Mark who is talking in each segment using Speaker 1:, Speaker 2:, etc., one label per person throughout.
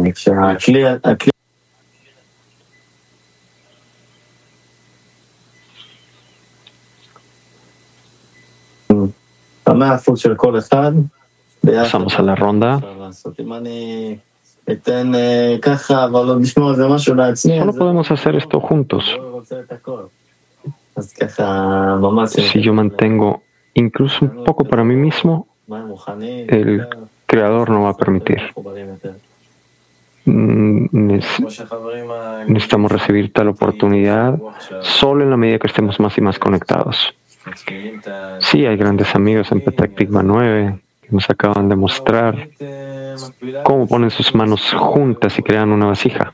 Speaker 1: Pasamos a la ronda. Solo podemos hacer esto juntos. Si yo mantengo incluso un poco para mí mismo, el Creador no va a permitir. Necesitamos recibir tal oportunidad solo en la medida que estemos más y más conectados. Sí, hay grandes amigos en Petah Tikva 9 que nos acaban de mostrar cómo ponen sus manos juntas y crean una vasija.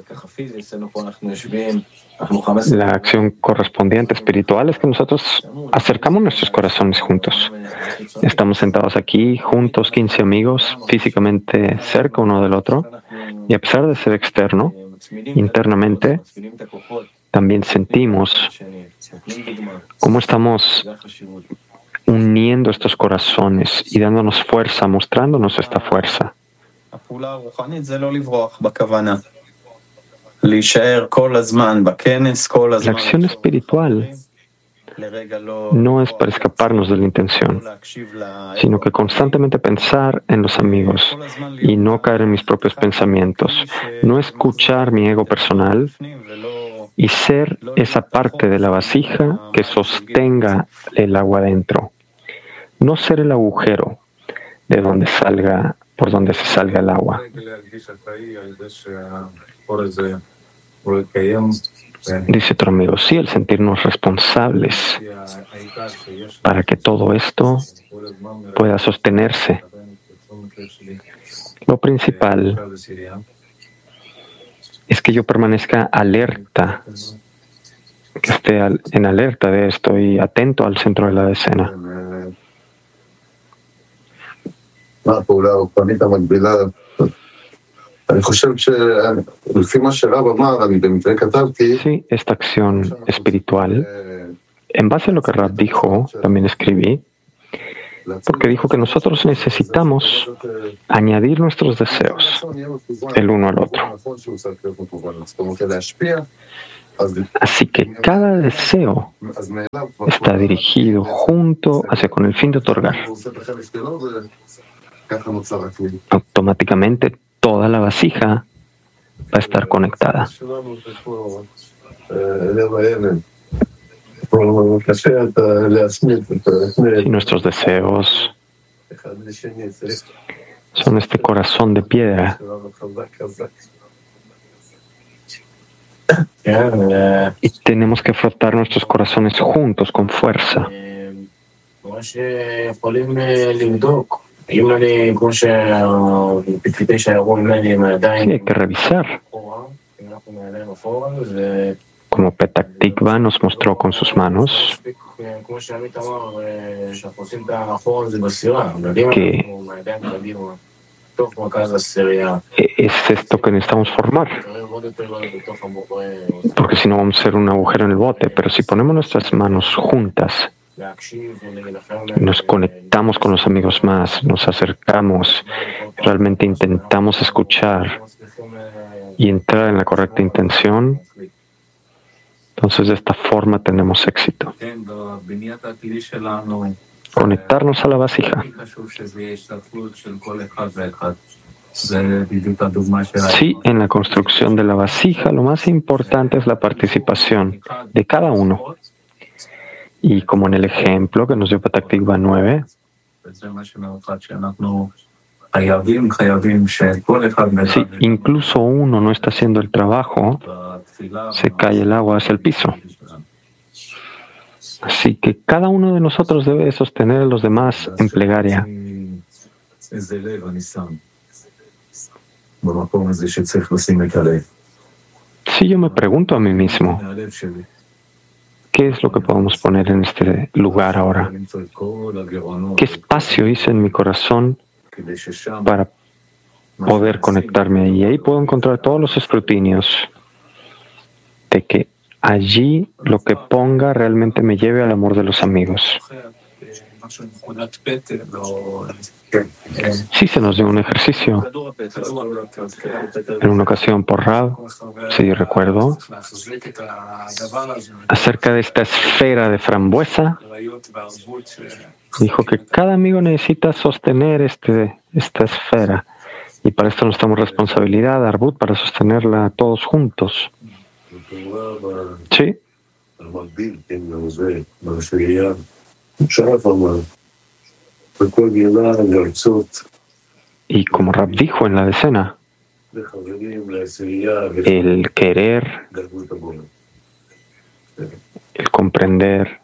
Speaker 1: La acción correspondiente espiritual es que nosotros acercamos nuestros corazones juntos. Estamos sentados aquí juntos, 15 amigos, físicamente cerca uno del otro, y a pesar de ser externo, internamente, también sentimos cómo estamos uniendo estos corazones y dándonos fuerza, mostrándonos esta fuerza. La acción espiritual no es para escaparnos de la intención, sino que constantemente pensar en los amigos y no caer en mis propios pensamientos, no escuchar mi ego personal y ser esa parte de la vasija que sostenga el agua dentro, no ser el agujero de donde salga, por donde se salga el agua. Dice otro amigo, sí, el sentirnos responsables para que todo esto pueda sostenerse. Lo principal es que yo permanezca alerta, que esté en alerta de esto y atento al centro de la decena. Sí, esta acción espiritual, en base a lo que Rab dijo, también escribí, porque dijo que nosotros necesitamos añadir nuestros deseos el uno al otro. Así que cada deseo está dirigido junto hacia con el fin de otorgar. Automáticamente toda la vasija va a estar conectada. Si nuestros deseos son este corazón de piedra, y tenemos que frotar nuestros corazones juntos con fuerza. Sí, hay que revisar. Como Petah Tikva nos mostró con sus manos, que es esto que necesitamos formar. Porque si no vamos a hacer un agujero en el bote, pero si ponemos nuestras manos juntas, nos conectamos con los amigos más, nos acercamos, realmente intentamos escuchar y entrar en la correcta intención, entonces de esta forma tenemos éxito. Conectarnos a la vasija. Sí, en la construcción de la vasija lo más importante es la participación de cada uno. Y como en el ejemplo que nos dio Petah Tikva 9, si incluso uno no está haciendo el trabajo, se cae el agua hacia el piso. Así que cada uno de nosotros debe sostener a los demás en plegaria. Si yo me pregunto a mí mismo, ¿qué es lo que podemos poner en este lugar ahora? ¿Qué espacio hice en mi corazón para poder conectarme? Y ahí puedo encontrar todos los escrutinios de que allí lo que ponga realmente me lleve al amor de los amigos. Sí, se nos dio un ejercicio en una ocasión por Rab, sí recuerdo, acerca de esta esfera de frambuesa. Dijo que cada amigo necesita sostener esta esfera y para esto nos damos responsabilidad, Arbut, para sostenerla todos juntos. Sí. Y como Rab dijo en la decena, el querer, el comprender,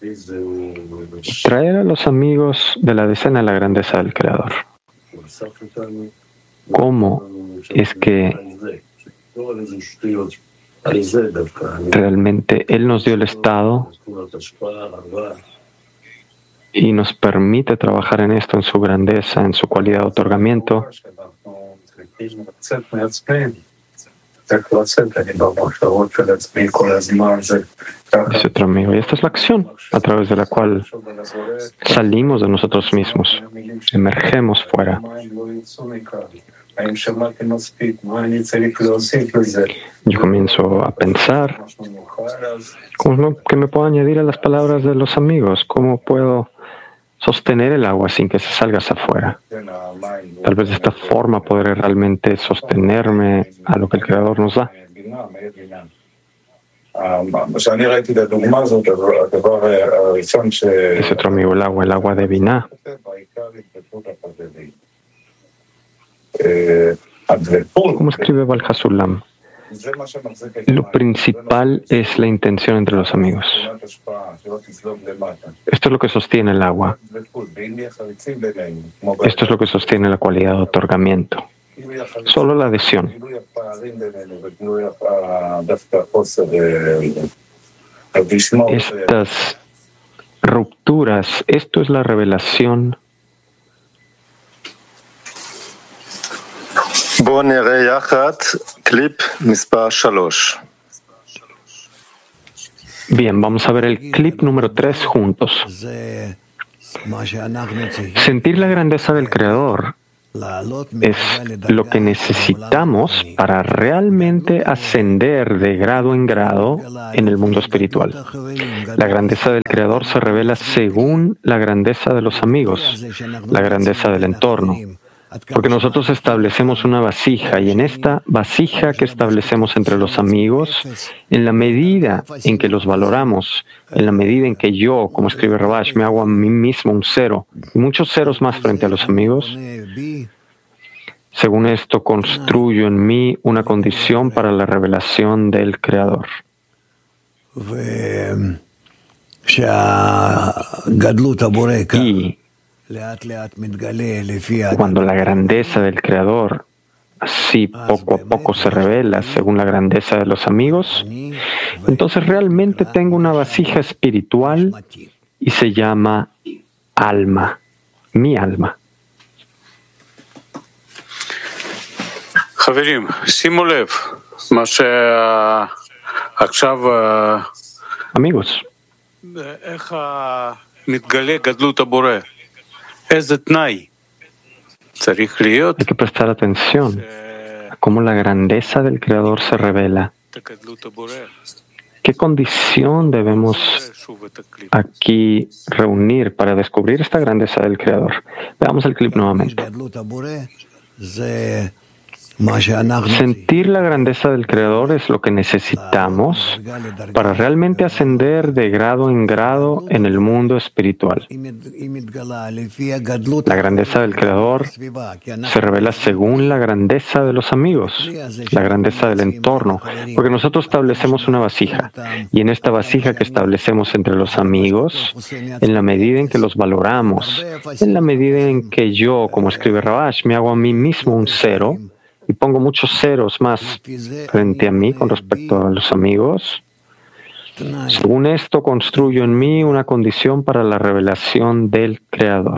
Speaker 1: traer a los amigos de la decena la grandeza del Creador. ¿Cómo es que realmente Él nos dio el estado y nos permite trabajar en esto, en su grandeza, en su cualidad de otorgamiento? Dice otro amigo, y esta es la acción a través de la cual salimos de nosotros mismos, emergemos fuera. Yo comienzo a pensar, ¿cómo que me puedo añadir a las palabras de los amigos? ¿Cómo puedo sostener el agua sin que se salga hacia afuera? Tal vez de esta forma podré realmente sostenerme a lo que el Creador nos da. Es otro amigo, el agua de Binah. Como escribe Baal HaSulam, lo principal es la intención entre los amigos. Esto es lo que sostiene el agua. Esto es lo que sostiene la cualidad de otorgamiento. Solo la adhesión. Estas rupturas, esto es la revelación. Bien, vamos a ver el clip número 3 juntos. Sentir la grandeza del Creador es lo que necesitamos para realmente ascender de grado en grado en el mundo espiritual. La grandeza del Creador se revela según la grandeza de los amigos, la grandeza del entorno. Porque nosotros establecemos una vasija y en esta vasija que establecemos entre los amigos, en la medida en que los valoramos, en la medida en que yo, como escribe Rabash, me hago a mí mismo un cero y muchos ceros más frente a los amigos, según esto construyo en mí una condición para la revelación del Creador. Y cuando la grandeza del Creador así poco a poco se revela según la grandeza de los amigos, entonces realmente tengo una vasija espiritual y se llama alma, mi alma. Amigos, hay que prestar atención a cómo la grandeza del Creador se revela. ¿Qué condición debemos aquí reunir para descubrir esta grandeza del Creador? Veamos el clip nuevamente. Sentir la grandeza del Creador es lo que necesitamos para realmente ascender de grado en grado en el mundo espiritual. La grandeza del Creador se revela según la grandeza de los amigos, la grandeza del entorno, porque nosotros establecemos una vasija, y en esta vasija que establecemos entre los amigos, en la medida en que los valoramos, en la medida en que yo, como escribe Rabash, me hago a mí mismo un cero, y pongo muchos ceros más frente a mí con respecto a los amigos. Según esto, construyo en mí una condición para la revelación del Creador.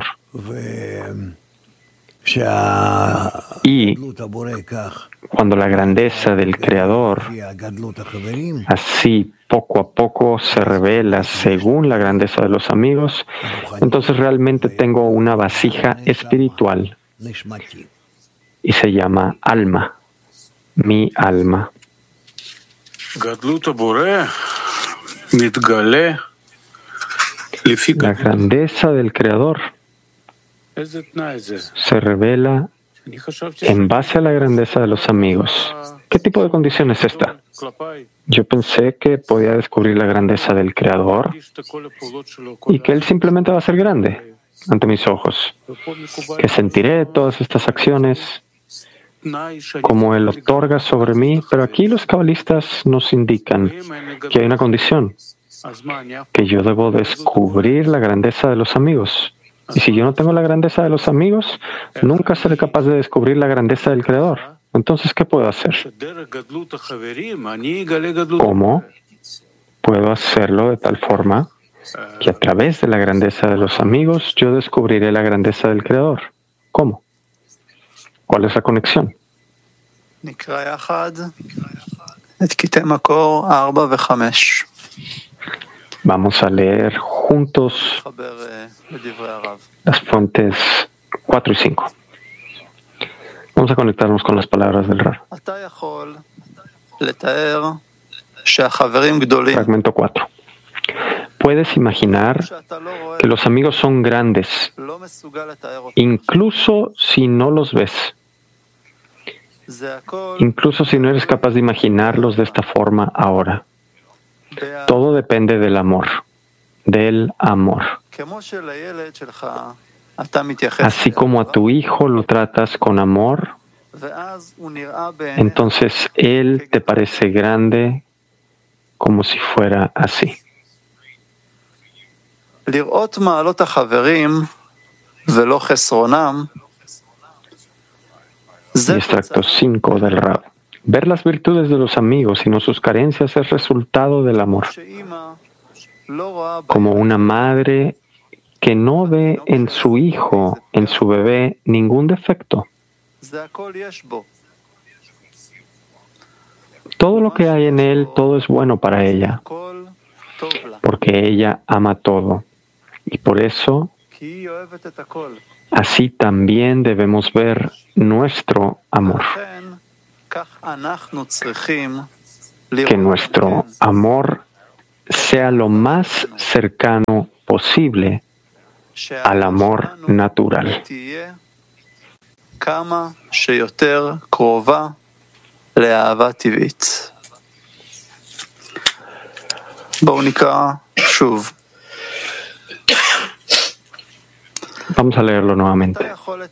Speaker 1: Y cuando la grandeza del Creador así poco a poco se revela según la grandeza de los amigos, entonces realmente tengo una vasija espiritual y se llama alma, mi alma. La grandeza del Creador se revela en base a la grandeza de los amigos. ¿Qué tipo de condición es esta? Yo pensé que podía descubrir la grandeza del Creador y que Él simplemente va a ser grande ante mis ojos, que sentiré todas estas acciones como Él otorga sobre mí, pero aquí los cabalistas nos indican que hay una condición, que yo debo descubrir la grandeza de los amigos. Y si yo no tengo la grandeza de los amigos, nunca seré capaz de descubrir la grandeza del Creador. Entonces, ¿qué puedo hacer? ¿Cómo puedo hacerlo de tal forma que a través de la grandeza de los amigos yo descubriré la grandeza del Creador? ¿Cómo? ¿Cuál es la conexión? Vamos a leer juntos las fuentes 4 y 5. Vamos a conectarnos con las palabras del Rav. Fragmento 4. Puedes imaginar que los amigos son grandes, incluso si no los ves. Incluso si no eres capaz de imaginarlos de esta forma ahora. Todo depende del amor. Del amor. Así como a tu hijo lo tratas con amor, entonces él te parece grande como si fuera así. Y extracto 5 del Rab. Ver las virtudes de los amigos y no sus carencias es resultado del amor. Como una madre que no ve en su hijo, en su bebé, ningún defecto. Todo lo que hay en él, todo es bueno para ella, porque ella ama todo. Y por eso, así también debemos ver nuestro amor. Que nuestro amor sea lo más cercano posible al amor natural. Vamos a leerlo nuevamente.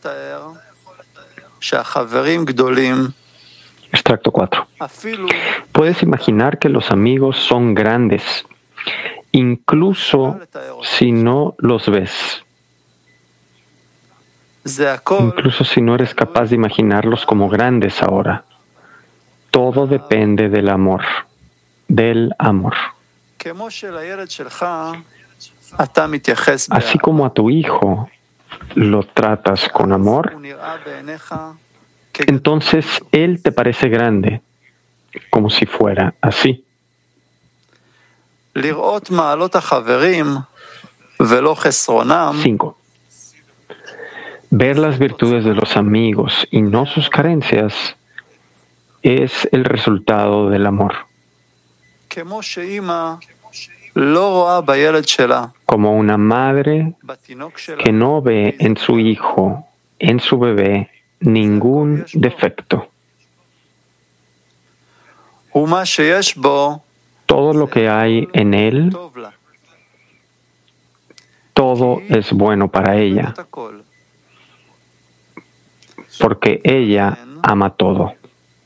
Speaker 1: Extracto 4. Puedes imaginar que los amigos son grandes, incluso si no los ves. Incluso si no eres capaz de imaginarlos como grandes ahora. Todo depende del amor. Del amor. Así como a tu hijo lo tratas con amor, entonces él te parece grande, como si fuera así. 5. Ver las virtudes de los amigos y no sus carencias es el resultado del amor. Como una madre que no ve en su hijo, en su bebé, ningún defecto. Todo lo que hay en él, todo es bueno para ella, porque ella ama todo.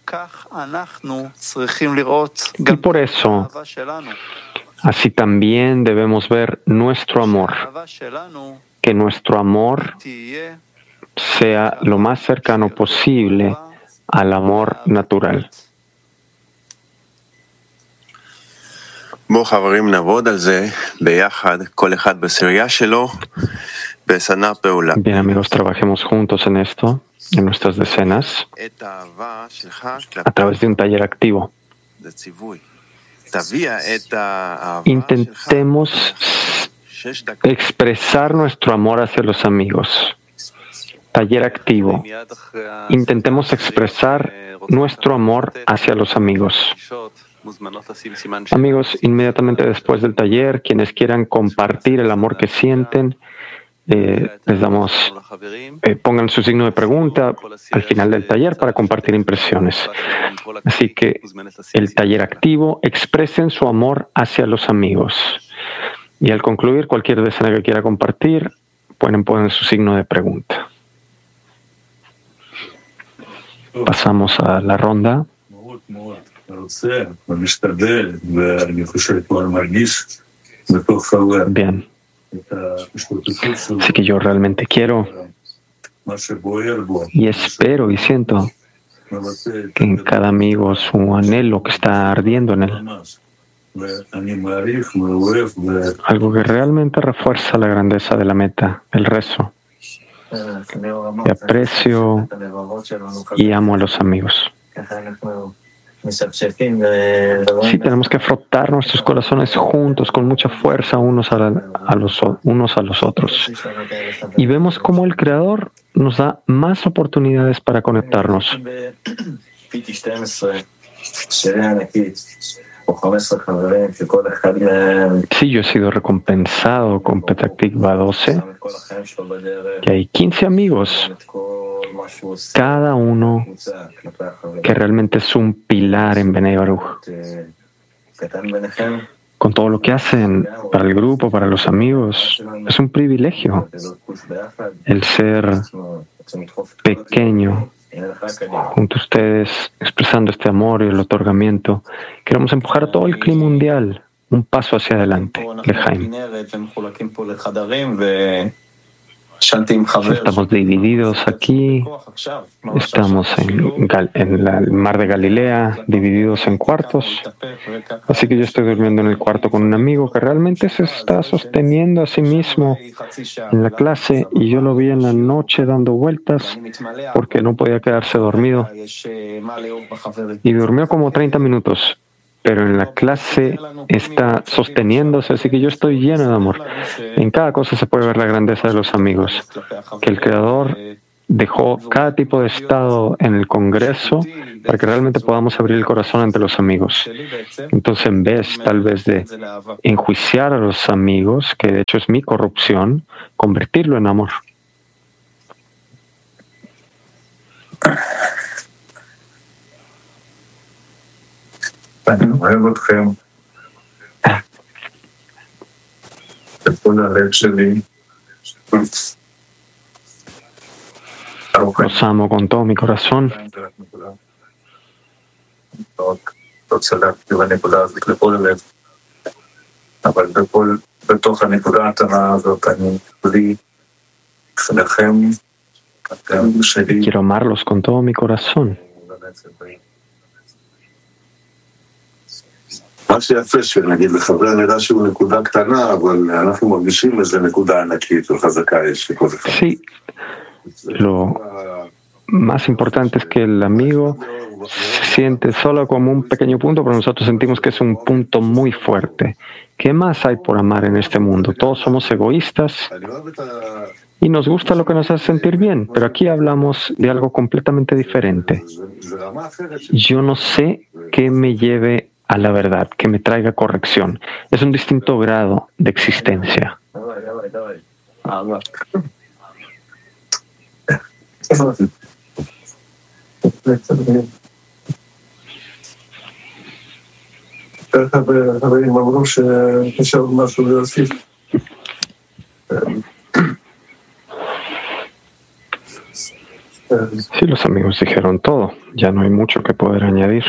Speaker 1: Y por eso, así también debemos ver nuestro amor, que nuestro amor sea lo más cercano posible al amor natural. Bien, amigos, trabajemos juntos en esto, en nuestras decenas, a través de un taller activo. intentemos expresar nuestro amor hacia los amigos. Taller activo. Intentemos expresar nuestro amor hacia los amigos. Amigos, inmediatamente después del taller, quienes quieran compartir el amor que sienten, les damos, pongan su signo de pregunta al final del taller para compartir impresiones. Así que el taller activo, expresen su amor hacia los amigos. Y al concluir, cualquier deseo que quiera compartir, pueden poner su signo de pregunta. Pasamos a la ronda. Bien. Así que yo realmente quiero y espero y siento que en cada amigo su anhelo que está ardiendo en él. Algo que realmente refuerza la grandeza de la meta, el rezo. Y aprecio y amo a los amigos. Sí, tenemos que frotar nuestros corazones juntos, con mucha fuerza, unos a los otros. Y vemos cómo el Creador nos da más oportunidades para conectarnos. Sí, yo he sido recompensado con Petah Tikva 12, que hay 15 amigos, cada uno que realmente es un pilar en Bnei Baruch. Con todo lo que hacen para el grupo, para los amigos, es un privilegio el ser pequeño junto a ustedes, expresando este amor y el otorgamiento. Queremos empujar a todo el clima mundial un paso hacia adelante. Lejaim. Estamos divididos aquí, estamos en el mar de Galilea, divididos en cuartos. Así que yo estoy durmiendo en el cuarto con un amigo que realmente se está sosteniendo a sí mismo en la clase, y yo lo vi en la noche dando vueltas porque no podía quedarse dormido. Y durmió como 30 minutos. Pero en la clase está sosteniéndose, así que yo estoy lleno de amor. En cada cosa se puede ver la grandeza de los amigos, que el Creador dejó cada tipo de estado en el Congreso para que realmente podamos abrir el corazón ante los amigos. Entonces, en vez tal vez de enjuiciar a los amigos, que de hecho es mi corrupción, convertirlo en amor. Los amo con todo mi corazón. Quiero amarlos con todo mi corazón. Sí, lo más importante es que el amigo se siente solo como un pequeño punto, pero nosotros sentimos que es un punto muy fuerte. ¿Qué más hay por amar en este mundo? Todos somos egoístas y nos gusta lo que nos hace sentir bien, pero aquí hablamos de algo completamente diferente. Yo no sé qué me lleve a la verdad, que me traiga corrección. Es un distinto grado de existencia. Sí, los amigos dijeron todo. Ya no hay mucho que poder añadir.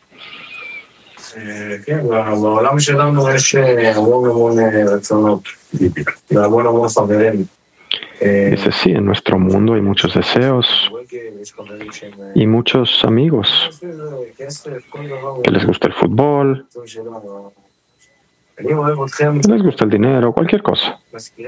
Speaker 1: Dice, sí, en nuestro mundo hay muchos deseos y muchos amigos que les gusta el fútbol, que les gusta el dinero, cualquier cosa.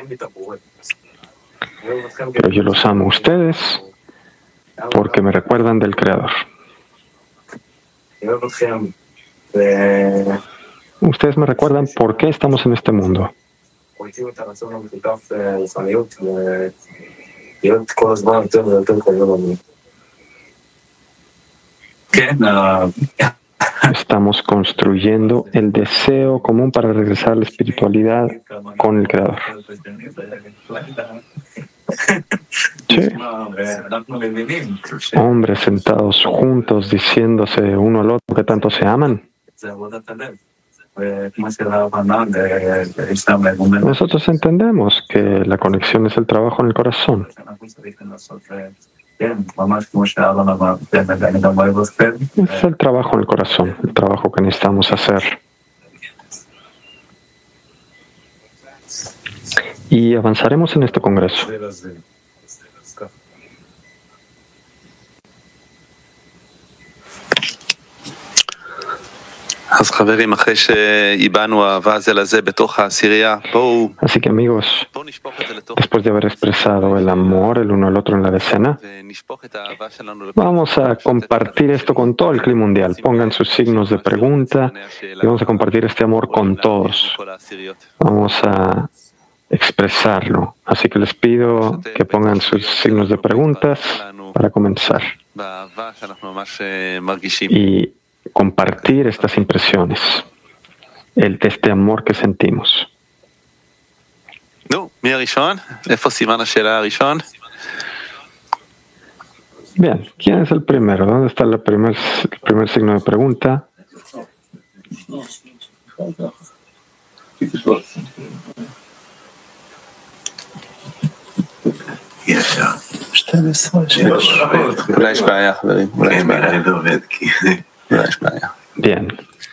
Speaker 1: Pero yo los amo a ustedes porque me recuerdan del Creador. Ustedes me recuerdan por qué estamos en este mundo. Estamos construyendo el deseo común para regresar a la espiritualidad con el Creador. Sí. Hombres sentados juntos diciéndose uno al otro que tanto se aman. Nosotros entendemos que la conexión es el trabajo en el corazón. Es el trabajo en el corazón, el trabajo que necesitamos hacer. Y avanzaremos en este congreso. Así que amigos, después de haber expresado el amor el uno al otro en la decena, vamos a compartir esto con todo el clima mundial. Pongan sus signos de pregunta y vamos a compartir este amor con todos. Vamos a expresarlo. Así que les pido que pongan sus signos de preguntas para comenzar y compartir estas impresiones, de este amor que sentimos. Bien, ¿quién es el primero? ¿Dónde está el primer signo de pregunta? Bien.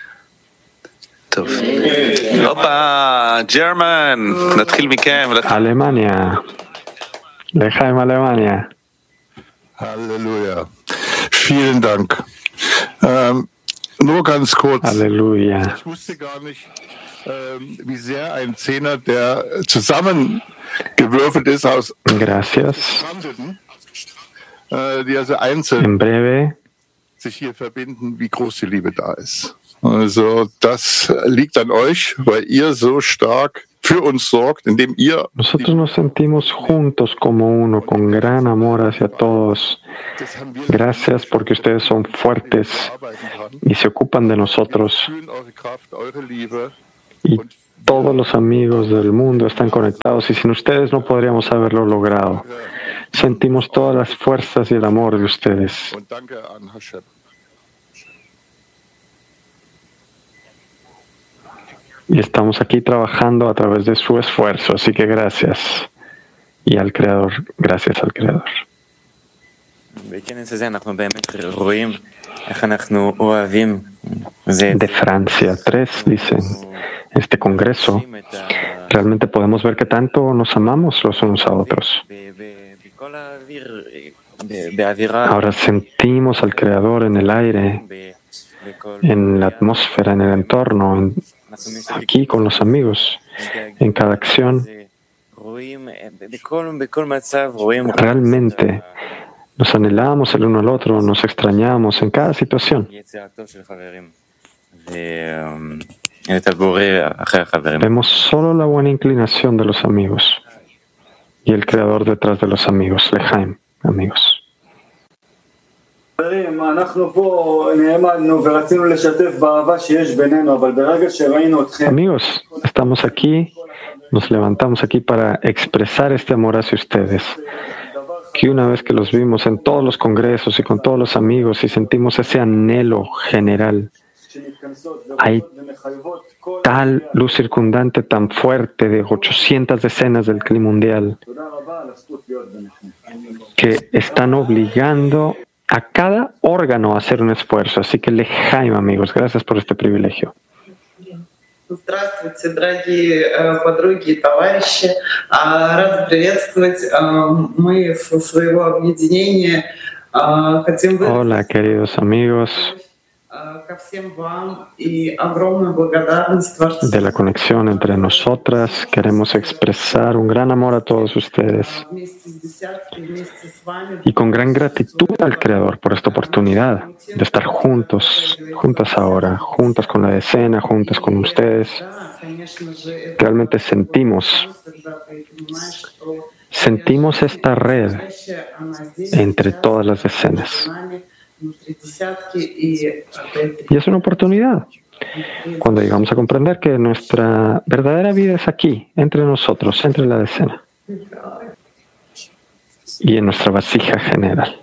Speaker 1: Alemania. Lejaim, Alemania.
Speaker 2: Halleluja. Vielen Dank. Nur ganz kurz.
Speaker 1: Halleluja.
Speaker 2: Ich wusste gar nicht, wie sehr ein Zehner, der zusammengewürfelt ist aus
Speaker 1: Gracias.
Speaker 2: Die also einzeln
Speaker 1: En breve.
Speaker 2: sich hier verbinden, wie groß die Liebe da ist. Also das liegt an euch, weil ihr so stark für uns sorgt, indem ihr...
Speaker 1: Nosotros nos sentimos juntos como uno, con gran amor hacia todos. Gracias porque ustedes son fuertes y se ocupan de nosotros. Y todos los amigos del mundo están conectados y sin ustedes no podríamos haberlo logrado. Sentimos todas las fuerzas y el amor de ustedes. Y estamos aquí trabajando a través de su esfuerzo, así que gracias. Y al Creador, gracias al Creador. De Francia 3 dicen, este congreso, realmente podemos ver que tanto nos amamos los unos a otros. Ahora sentimos al Creador en el aire, en la atmósfera, en el entorno, aquí con los amigos, en cada acción. Realmente nos anhelamos el uno al otro, nos extrañamos en cada situación. Vemos solo la buena inclinación de los amigos y el Creador detrás de los amigos, Lejaim, amigos. Amigos, estamos aquí, nos levantamos aquí para expresar este amor hacia ustedes. Que una vez que los vimos en todos los congresos y con todos los amigos y sentimos ese anhelo general, hay tal luz circundante tan fuerte de 800 decenas del clima mundial que están obligando a cada órgano a hacer un esfuerzo. Así que Lejaim, amigos, gracias por este privilegio.
Speaker 3: Здравствуйте, дорогие подруги и товарищи. Рада приветствовать. Мы со своего объединения хотим...
Speaker 1: Hola, queridos amigos. de la conexión entre nosotras, queremos expresar un gran amor a todos ustedes y con gran gratitud al Creador por esta oportunidad de estar juntos, juntas ahora, juntas con la decena, juntas con ustedes. Realmente sentimos esta red entre todas las decenas. Y es una oportunidad cuando llegamos a comprender que nuestra verdadera vida es aquí, entre nosotros, entre la decena y en nuestra vasija general.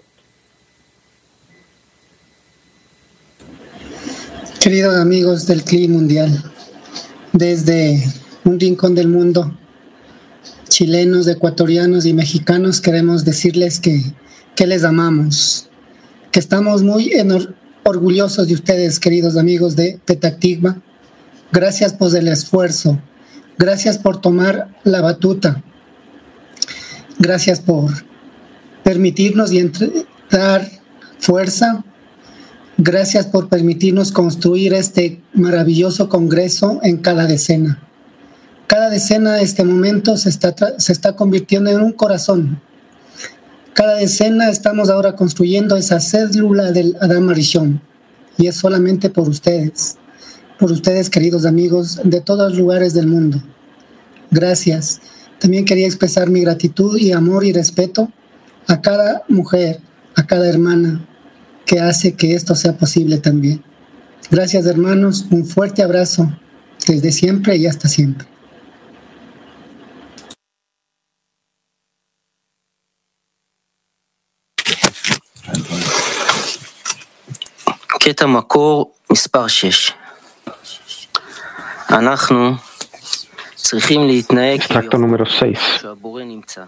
Speaker 4: Queridos amigos del CLI Mundial, desde un rincón del mundo, chilenos, ecuatorianos y mexicanos, queremos decirles que les amamos, que estamos muy orgullosos de ustedes, queridos amigos de Petah Tikva. Gracias por el esfuerzo, gracias por tomar la batuta, gracias por permitirnos y dar fuerza, gracias por permitirnos construir este maravilloso congreso en cada decena. Cada decena en este momento se está convirtiendo en un corazón. Cada decena estamos ahora construyendo esa célula del Adam Arishon. Y es solamente por ustedes, queridos amigos de todos los lugares del mundo. Gracias. También quería expresar mi gratitud y amor y respeto a cada mujer, a cada hermana que hace que esto sea posible también. Gracias, hermanos. Un fuerte abrazo desde siempre y hasta siempre.
Speaker 5: קטע מקור מספר 6. אנחנו צריכים להתנהג שהבורא נמצא.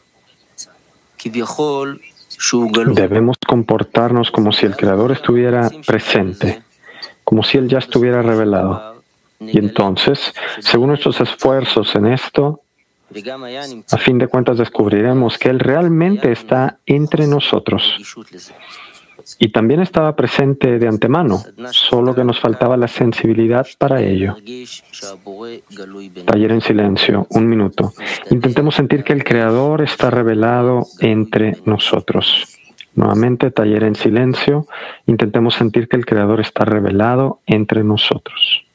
Speaker 5: כביכול שהוא גלוי.
Speaker 1: Debemos comportarnos como si el Creador estuviera presente, como si Él ya estuviera revelado. Y entonces, según nuestros esfuerzos en esto, a fin de cuentas descubriremos que Él realmente está entre nosotros. Y también estaba presente de antemano, solo que nos faltaba la sensibilidad para ello. Taller en silencio, 1 minuto. Intentemos sentir que el Creador está revelado entre nosotros. Nuevamente, taller en silencio. Intentemos sentir que el Creador está revelado entre nosotros.